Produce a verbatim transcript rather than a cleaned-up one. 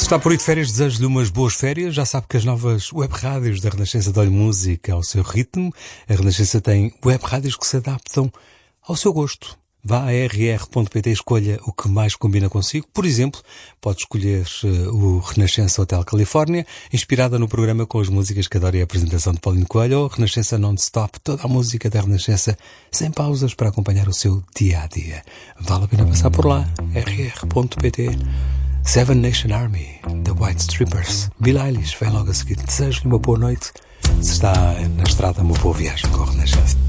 Está por aí de férias, desejo-lhe umas boas férias. Já sabe que as novas web rádios da Renascença dão-lhe música ao seu ritmo. A Renascença tem web rádios que se adaptam ao seu gosto. Vá a r r ponto p t e escolha o que mais combina consigo. Por exemplo, pode escolher uh, o Renascença Hotel Califórnia, inspirada no programa com as músicas que adora e a apresentação de Paulinho Coelho, ou Renascença Non-Stop, toda a música da Renascença, sem pausas para acompanhar o seu dia-a-dia. Vale a pena passar por lá, r r ponto p t. Seven Nation Army, The White Strippers, Billie Eilish, vem logo a seguir. Desejo-lhe uma boa noite. Se está na estrada, uma boa viagem com a Renascença.